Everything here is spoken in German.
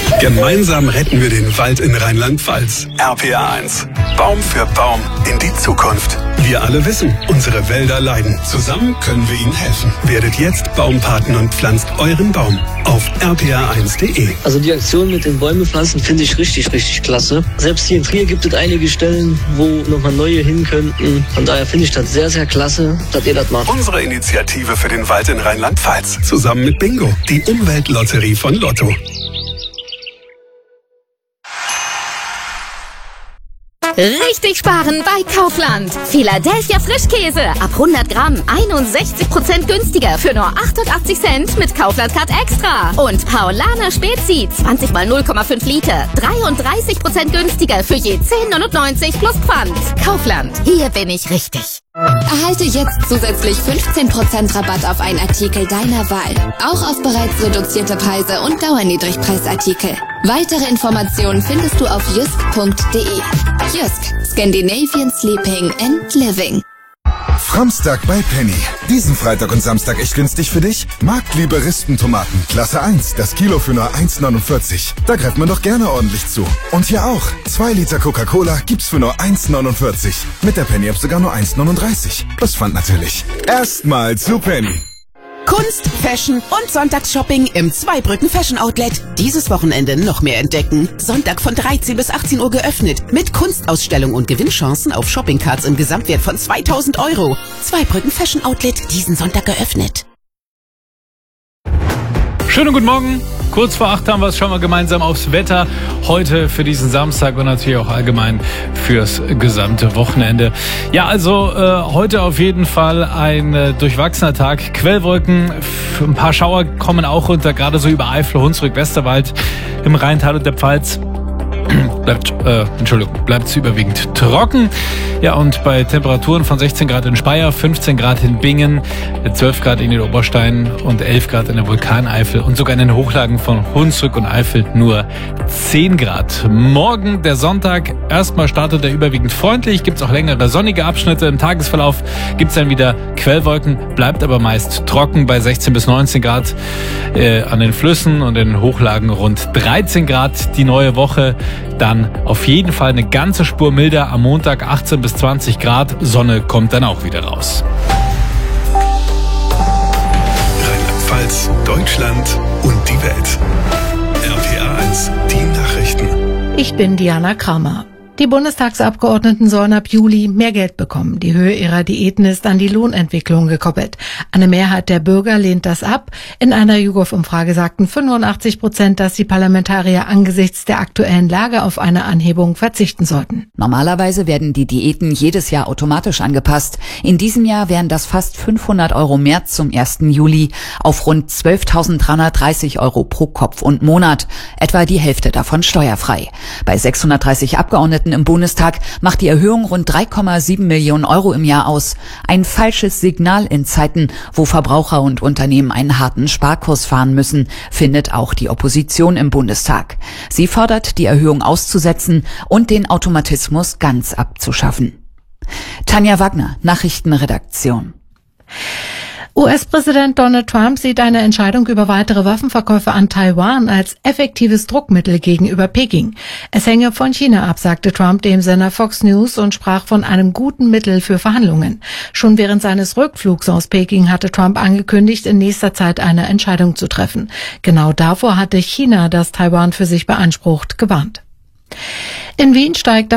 Gemeinsam retten wir den Wald in Rheinland-Pfalz. RPA1. Baum für Baum in die Zukunft. Wir alle wissen, unsere Wälder leiden. Zusammen können wir ihnen helfen. Werdet jetzt Baumpaten und pflanzt euren Baum auf rpa1.de. Also die Aktion mit den Bäume pflanzen finde ich richtig, richtig klasse. Selbst hier in Trier gibt es einige Stellen, wo nochmal neue hin könnten. Von daher finde ich das sehr, sehr klasse, dass ihr das macht. Unsere Initiative für den Wald in Rheinland-Pfalz. Zusammen mit Bingo, die Umweltlotterie von Lotto. Richtig sparen bei Kaufland. Philadelphia Frischkäse. Ab 100 Gramm 61% günstiger für nur 88 Cent mit Kaufland Card Extra. Und Paulaner Spezi 20 mal 0,5 Liter. 33% günstiger für je 10,99 plus Pfand. Kaufland. Hier bin ich richtig. Erhalte jetzt zusätzlich 15% Rabatt auf einen Artikel deiner Wahl. Auch auf bereits reduzierte Preise und Dauerniedrigpreisartikel. Weitere Informationen findest du auf jysk.de. Jysk. Scandinavian Sleeping and Living. Framstag bei Penny. Diesen Freitag und Samstag echt günstig für dich? Marktliebe Rispentomaten. Klasse 1. Das Kilo für nur 1,49. Da greift man doch gerne ordentlich zu. Und hier auch. 2 Liter Coca-Cola gibt's für nur 1,49. Mit der Penny-App sogar nur 1,39. Plus Pfand natürlich. Erstmal zu Penny. Kunst, Fashion und Sonntagsshopping im Zweibrücken Fashion Outlet. Dieses Wochenende noch mehr entdecken. Sonntag von 13 bis 18 Uhr geöffnet. Mit Kunstausstellung und Gewinnchancen auf Shoppingcards im Gesamtwert von 2.000 €. Zweibrücken Fashion Outlet, diesen Sonntag geöffnet. Schönen guten Morgen. Kurz vor 8 haben wir es, schauen wir gemeinsam aufs Wetter heute für diesen Samstag und natürlich auch allgemein fürs gesamte Wochenende. Ja, also heute auf jeden Fall ein durchwachsener Tag. Quellwolken, ein paar Schauer kommen auch runter, gerade so über Eifel, Hunsrück, Westerwald, im Rheintal und der Pfalz. Bleibt überwiegend trocken. Ja, und bei Temperaturen von 16 Grad in Speyer, 15 Grad in Bingen, 12 Grad in den Obersteinen und 11 Grad in der Vulkaneifel und sogar in den Hochlagen von Hunsrück und Eifel nur 10 Grad. Morgen, der Sonntag, erstmal startet er überwiegend freundlich, gibt es auch längere sonnige Abschnitte. Im Tagesverlauf gibt es dann wieder Quellwolken, bleibt aber meist trocken bei 16 bis 19 Grad an den Flüssen und in den Hochlagen rund 13 Grad. Die neue Woche dann auf jeden Fall eine ganze Spur milder. Am Montag 18 bis 20 Grad. Sonne kommt dann auch wieder raus. Rheinland-Pfalz, Deutschland und die Welt. RPA1, die Nachrichten. Ich bin Diana Kramer. Die Bundestagsabgeordneten sollen ab Juli mehr Geld bekommen. Die Höhe ihrer Diäten ist an die Lohnentwicklung gekoppelt. Eine Mehrheit der Bürger lehnt das ab. In einer YouGov-Umfrage sagten 85%, dass die Parlamentarier angesichts der aktuellen Lage auf eine Anhebung verzichten sollten. Normalerweise werden die Diäten jedes Jahr automatisch angepasst. In diesem Jahr wären das fast 500 € mehr zum 1. Juli auf rund 12.330 € pro Kopf und Monat. Etwa die Hälfte davon steuerfrei. Bei 630 Abgeordneten im Bundestag macht die Erhöhung rund 3,7 Millionen € im Jahr aus. Ein falsches Signal in Zeiten, wo Verbraucher und Unternehmen einen harten Sparkurs fahren müssen, findet auch die Opposition im Bundestag. Sie fordert, die Erhöhung auszusetzen und den Automatismus ganz abzuschaffen. Tanja Wagner, Nachrichtenredaktion. US-Präsident Donald Trump sieht eine Entscheidung über weitere Waffenverkäufe an Taiwan als effektives Druckmittel gegenüber Peking. Es hänge von China ab, sagte Trump dem Sender Fox News und sprach von einem guten Mittel für Verhandlungen. Schon während seines Rückflugs aus Peking hatte Trump angekündigt, in nächster Zeit eine Entscheidung zu treffen. Genau davor hatte China, das Taiwan für sich beansprucht, gewarnt. In Wien steigt